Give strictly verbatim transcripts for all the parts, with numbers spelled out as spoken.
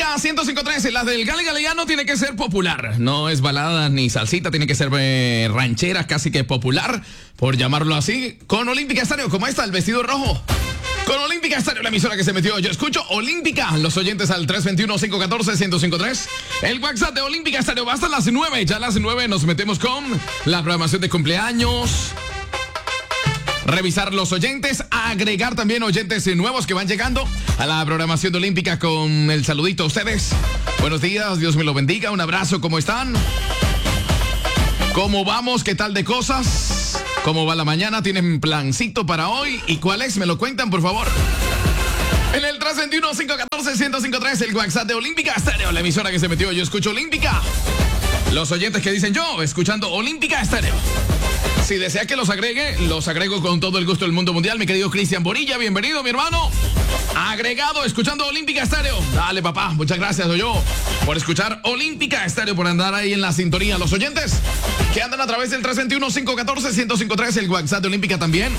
Olímpica ciento cinco punto tres, la del Gali Galeano tiene que ser popular. No es balada ni salsita, tiene que ser eh, ranchera, casi que popular, por llamarlo así. Con Olímpica Estéreo, ¿cómo está el vestido rojo? Con Olímpica Estéreo, la emisora que se metió. Yo escucho Olímpica. Los oyentes al tres dos uno, cinco uno cuatro, uno cero cinco tres. El WhatsApp de Olímpica Estéreo va hasta las nueve. Ya a las nueve nos metemos con la programación de cumpleaños. Revisar los oyentes, agregar también oyentes nuevos que van llegando a la programación de Olímpica con el saludito a ustedes. Buenos días, Dios me lo bendiga, un abrazo, ¿cómo están? ¿Cómo vamos? ¿Qué tal de cosas? ¿Cómo va la mañana? ¿Tienen plancito para hoy? ¿Y cuál es? Me lo cuentan, por favor. En el tres dos uno, cinco uno cuatro, uno cero cinco tres, el WhatsApp de Olímpica Estéreo, la emisora que se metió. Yo escucho Olímpica. Los oyentes que dicen yo, escuchando Olímpica Estéreo. Si desea que los agregue, los agrego con todo el gusto del mundo mundial. Mi querido Cristian Bonilla, bienvenido, mi hermano. Agregado, escuchando Olímpica Estéreo. Dale, papá, muchas gracias, soy yo, por escuchar Olímpica Estéreo, por andar ahí en la sintonía. Los oyentes que andan a través del tres dos uno, cinco uno cuatro, uno cero cinco tres, el WhatsApp de Olímpica también.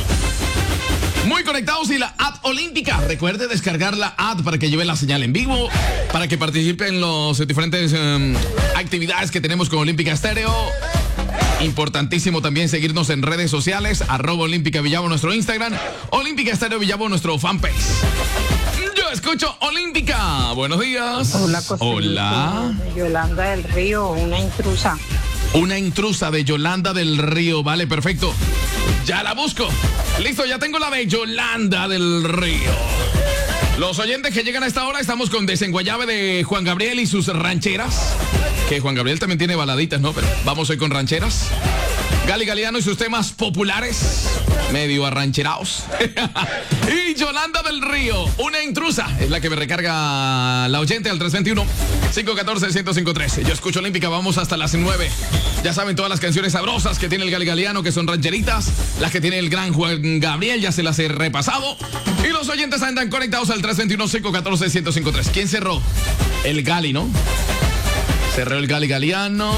Muy conectados y la app Olímpica. Recuerde descargar la app para que lleve la señal en vivo, para que participe en las diferentes um, actividades que tenemos con Olímpica Estéreo. Importantísimo también seguirnos en redes sociales, arroba Olímpica Villavo nuestro Instagram, Olímpica Estéreo Villavo nuestro fanpage. Yo escucho Olímpica. Buenos días. Hola, Hola. Yolanda del Río, una intrusa. Una intrusa de Yolanda del Río, vale, perfecto. Ya la busco. Listo, ya tengo la de Yolanda del Río. Los oyentes que llegan a esta hora, estamos con Desenguayabe de Juan Gabriel y sus rancheras. Que Juan Gabriel también tiene baladitas, ¿no? Pero vamos hoy con rancheras. Gali Galeano y sus temas populares, medio arrancherados. Y Yolanda del Río, una intrusa, es la que me recarga la oyente al tres dos uno, cinco uno cuatro, uno cero cinco tres. Yo escucho Olímpica, vamos hasta las nueve. Ya saben todas las canciones sabrosas que tiene el Gali Galeano, que son rancheritas. Las que tiene el gran Juan Gabriel, ya se las he repasado. Y los oyentes andan conectados al tres dos uno, cinco uno cuatro, uno cero cinco tres. ¿Quién cerró? El Gali, ¿no? Cerró el Gali Galeano.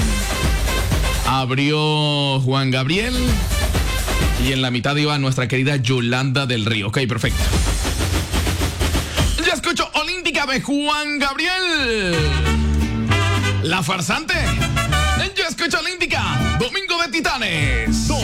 Abrió Juan Gabriel. Y en la mitad iba nuestra querida Yolanda del Río. Ok, perfecto. Ya escucho Olímpica de Juan Gabriel. La farsante. Yo escucho Olímpica. Domingo de Titanes.